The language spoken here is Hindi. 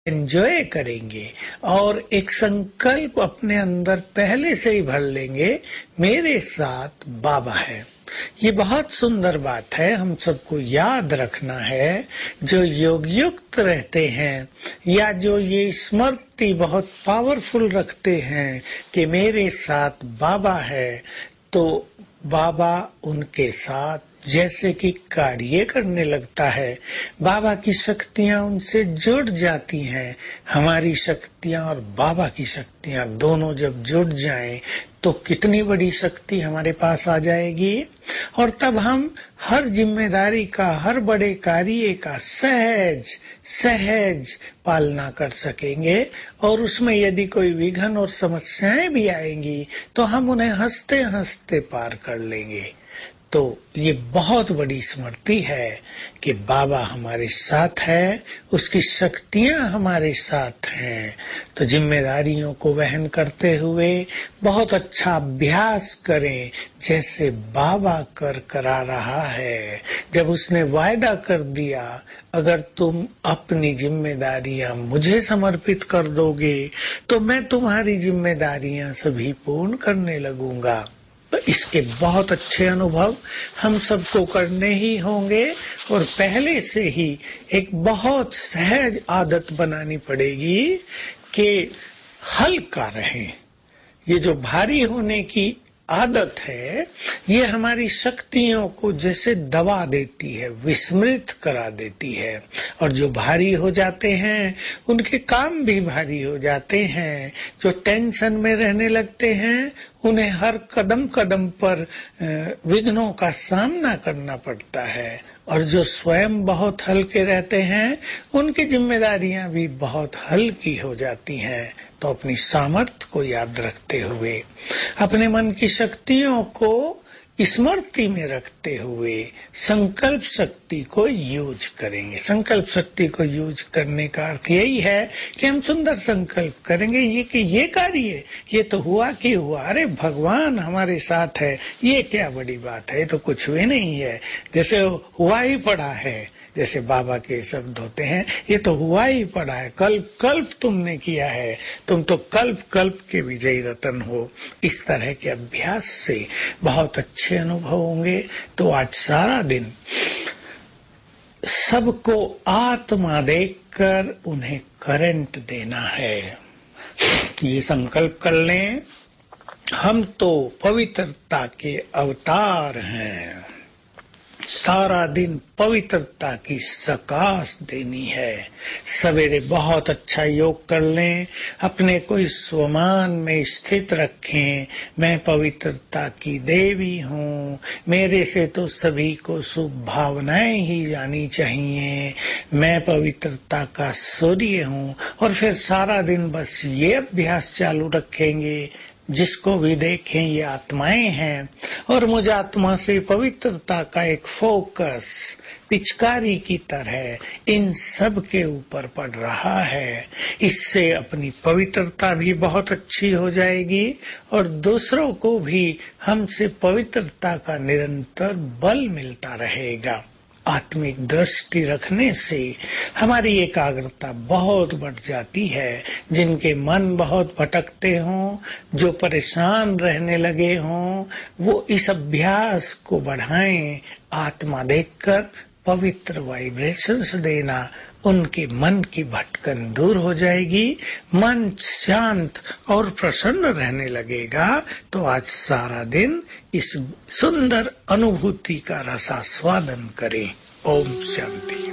एंजॉय करेंगे और एक संकल्प अपने अंदर पहले से ही भर लेंगे, मेरे साथ बाबा है। ये बहुत सुंदर बात है, हम सबको याद रखना है। जो योग युक्त रहते हैं या जो ये स्मृति बहुत पावरफुल रखते हैं कि मेरे साथ बाबा है, तो बाबा उनके साथ जैसे कि कार्य करने लगता है। बाबा की शक्तियां उनसे जुड़ जाती हैं। हमारी शक्तियां और बाबा की शक्तियां दोनों जब जुड़ जाएं तो कितनी बड़ी शक्ति हमारे पास आ जाएगी। और तब हम हर जिम्मेदारी का, हर बड़े कार्य का सहज सहज पालना कर सकेंगे। और उसमें यदि कोई विघ्न और समस्याएं भी आएंगी तो हम उन्हें हंसते हंसते पार कर लेंगे। तो ये बहुत बड़ी स्मृति है कि बाबा हमारे साथ है, उसकी शक्तियां हमारे साथ हैं। तो जिम्मेदारियों को वहन करते हुए बहुत अच्छा अभ्यास करें, जैसे बाबा करा रहा है। जब उसने वायदा कर दिया, अगर तुम अपनी जिम्मेदारियां मुझे समर्पित कर दोगे तो मैं तुम्हारी जिम्मेदारियां सभी पूर्ण करने लगूंगा। तो इसके बहुत अच्छे अनुभव हम सबको करने ही होंगे और पहले से ही एक बहुत सहज आदत बनानी पड़ेगी कि हल्का रहे। ये जो भारी होने की आदत है, ये हमारी शक्तियों को जैसे दबा देती है, विस्मृत करा देती है। और जो भारी हो जाते हैं उनके काम भी भारी हो जाते हैं। जो टेंशन में रहने लगते हैं उन्हें हर कदम कदम पर विघ्नों का सामना करना पड़ता है। और जो स्वयं बहुत हल्के रहते हैं उनकी जिम्मेदारियां भी बहुत हल्की हो जाती हैं। तो अपनी सामर्थ्य को याद रखते हुए, अपने मन की शक्तियों को स्मृति में रखते हुए संकल्प शक्ति को यूज करेंगे। संकल्प शक्ति को यूज करने का अर्थ यही है कि हम सुंदर संकल्प करेंगे ये कि ये कार्य ये तो हुआ कि हुआ, अरे भगवान हमारे साथ है, ये क्या बड़ी बात है, ये तो कुछ भी नहीं है, जैसे हुआ ही पड़ा है। जैसे बाबा के शब्द होते हैं, ये तो हुआ ही पड़ा है, कल्प कल्प तुमने किया है, तुम तो कल्प कल्प के विजयी रतन हो। इस तरह के अभ्यास से बहुत अच्छे अनुभव होंगे। तो आज सारा दिन सबको आत्मा देखकर उन्हें करंट देना है। ये संकल्प कर लें, हम तो पवित्रता के अवतार हैं। सारा दिन पवित्रता की सकाश देनी है। सवेरे बहुत अच्छा योग कर लें, अपने को इस स्वमान में स्थित रखें। मैं पवित्रता की देवी हूँ, मेरे से तो सभी को शुभ भावनाएं ही जानी चाहिए। मैं पवित्रता का सूर्य हूँ। और फिर सारा दिन बस ये अभ्यास चालू रखेंगे, जिसको भी देखें ये आत्माएं हैं और मुझ आत्मा से पवित्रता का एक फोकस पिचकारी की तरह इन सब के ऊपर पड़ रहा है। इससे अपनी पवित्रता भी बहुत अच्छी हो जाएगी और दूसरों को भी हमसे पवित्रता का निरंतर बल मिलता रहेगा। आत्मिक दृष्टि रखने से हमारी एकाग्रता बहुत बढ़ जाती है। जिनके मन बहुत भटकते हों, जो परेशान रहने लगे हों, वो इस अभ्यास को बढ़ाएं। आत्मा देखकर पवित्र वाइब्रेशंस देना, उनके मन की भटकन दूर हो जाएगी, मन शांत और प्रसन्न रहने लगेगा। तो आज सारा दिन इस सुंदर अनुभूति का रसास्वादन करें। ओम शांति।